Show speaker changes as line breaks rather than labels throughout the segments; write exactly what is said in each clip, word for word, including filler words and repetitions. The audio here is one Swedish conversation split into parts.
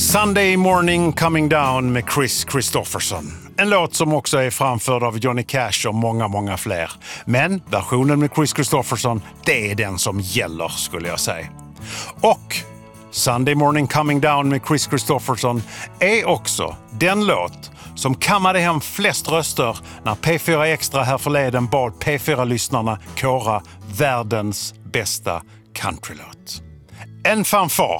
Sunday Morning Coming Down med Chris Christopherson. En låt som också är framförd av Johnny Cash och många, många fler. Men versionen med Chris Christopherson, det är den som gäller, skulle jag säga. Och Sunday Morning Coming Down med Chris Christopherson är också den låt som kammade hem flest röster när P fyra Extra här förleden bad P fyra-lyssnarna kora världens bästa countrylåt. En fanfar.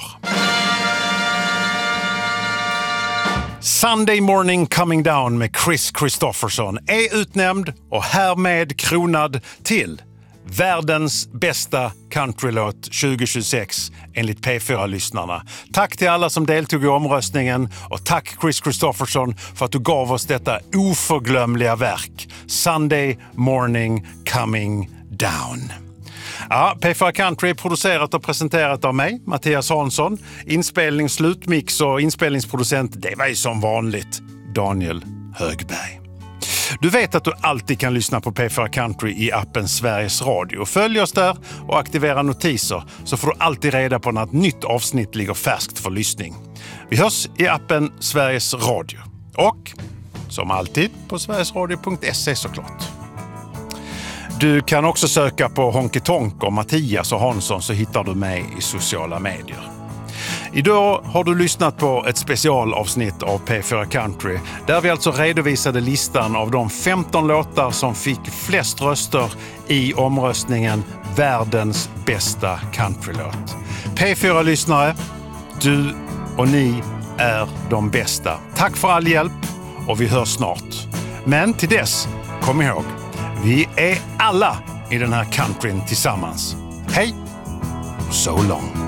Sunday Morning Coming Down med Chris Christopherson är utnämnd och härmed kronad till världens bästa countrylåt tjugo tjugosex enligt P fyra-lyssnarna. Tack till alla som deltog i omröstningen och tack Chris Christopherson för att du gav oss detta oförglömliga verk. Sunday Morning Coming Down. Ja, P fyra Country är producerat och presenterat av mig, Mattias Hansson. Inspelning, slutmix och inspelningsproducent, det var ju som vanligt Daniel Högberg. Du vet att du alltid kan lyssna på P fyra Country i appen Sveriges Radio. Följ oss där och aktivera notiser så får du alltid reda på när ett nytt avsnitt ligger färskt för lyssning. Vi hörs i appen Sveriges Radio. Och som alltid på sverigesradio punkt se såklart. Du kan också söka på Honky Tonk och Mattias och Hansson så hittar du mig i sociala medier. Idag har du lyssnat på ett specialavsnitt av P fyra Country där vi alltså redovisade listan av de femton låtar som fick flest röster i omröstningen Världens bästa countrylåt. P fyra-lyssnare, du och ni är de bästa. Tack för all hjälp och vi hörs snart. Men till dess, kom ihåg, vi är alla i den här countryn tillsammans. Hej, so long.